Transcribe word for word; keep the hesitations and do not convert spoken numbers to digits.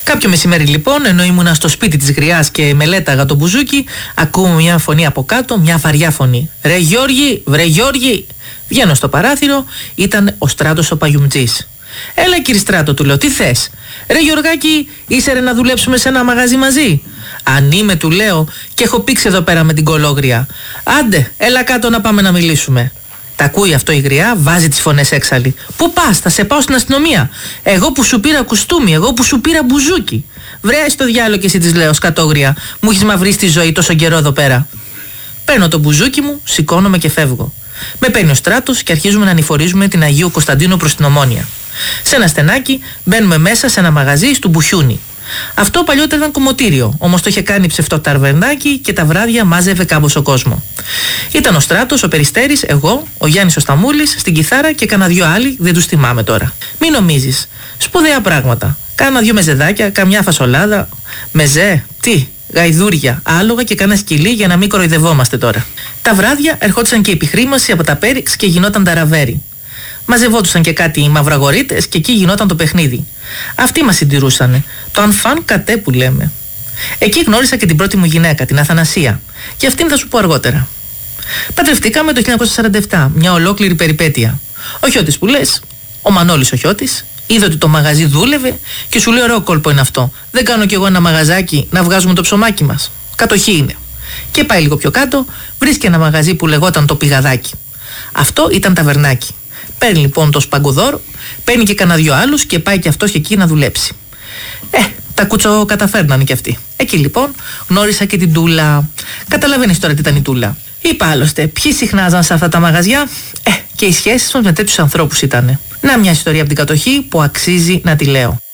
Κάποιο μεσημέρι λοιπόν, ενώ ήμουνα στο σπίτι της γριάς και μελέταγα το μπουζούκι, ακούμε μια φωνή από κάτω, μια βαριά φωνή. «Ρε Γιώργη, βρε Γιώργη!» Βγαίνω στο παράθυρο, ήταν ο Στράτος ο Παγιουμτζής. «Έλα κύριε Στράτο», του λέω, «τι θες?» «Ρε Γιωργάκη, είσαι ρε να δουλέψουμε σε ένα μαγαζί μαζί?» «Αν είμαι», του λέω, «και έχω πήξει εδώ πέρα με την κολόγρια. Άντε, έλα κάτω να πάμε να μιλήσουμε». Τα ακούει αυτό η γριά, βάζει τις φωνές έξαλλη. «Πού πας, θα σε πάω στην αστυνομία. Εγώ που σου πήρα κουστούμι, εγώ που σου πήρα μπουζούκι. Βρε στο διάλογο και εσύ», της λέω, «σκατόγρια, μου έχεις μαυρίσει τη ζωή τόσο καιρό εδώ πέρα». Παίρνω το μπουζούκι μου, σηκώνομαι και φεύγω. Με παίρνει ο Στράτος και αρχίζουμε να ανηφορίζουμε την Αγίου Κωνσταντίνου προς την Ομόνια. Σε ένα στενάκι μπαίνουμε μέσα σε ένα μαγαζί στο Μπουχιούνι. Αυτό παλιότερα ήταν κομμωτήριο, όμως το είχε κάνει ψευτό ταρβερνάκι και τα βράδια μάζευε κάμποσο κόσμο. Ήταν ο Στράτος, ο Περιστέρης, εγώ, ο Γιάννης ο Σταμούλης, στην κιθάρα και κάνα δυο άλλοι, δεν τους θυμάμαι τώρα. Μην νομίζεις, σπουδαία πράγματα. Κάνα δυο μεζεδάκια, καμιά φασολάδα. Μεζέ, τι, γαϊδούρια, άλογα και κάνα σκυλί για να μην κοροϊδευόμαστε τώρα. Τα βράδια ερχόντουσαν και η επιχρήμαση από τα Πέριξ και γινόταν τα ραβέρι. Μαζευόντουσαν και κάτι μαυραγορείτες και εκεί γινόταν το παιχνίδι. Αυτοί μας συντηρούσανε. Το ανφάν κατέ που λέμε. Εκεί γνώρισα και την πρώτη μου γυναίκα, την Αθανασία. Και αυτήν θα σου πω αργότερα. Παντρευτήκαμε το χίλια εννιακόσια σαράντα επτά, μια ολόκληρη περιπέτεια. Ο Χιώτης που λες, ο Μανώλης ο Χιώτης, είδε ότι το μαγαζί δούλευε και σου λέει: ωραίο κόλπο είναι αυτό. Δεν κάνω κι εγώ ένα μαγαζάκι να βγάζουμε το ψωμάκι μας. Κατοχή είναι. Και πάει λίγο πιο κάτω, βρίσκει ένα μαγαζί που λεγόταν το Πηγαδάκι. Αυτό ήταν ταβερνάκι. Παίρνει λοιπόν το σπαγκουδόρο, παίρνει και κανένα δυο άλλους και πάει και αυτός και εκεί να δουλέψει. Ε, τα κουτσο καταφέρνανε κι αυτοί. Εκεί λοιπόν γνώρισα και την Τούλα. Καταλαβαίνεις τώρα τι ήταν η Τούλα. Είπα άλλωστε, ποιοι συχνάζαν σε αυτά τα μαγαζιά. Ε, και οι σχέσεις μας με τέτοιους ανθρώπους ήτανε. Να μια ιστορία από την κατοχή που αξίζει να τη λέω.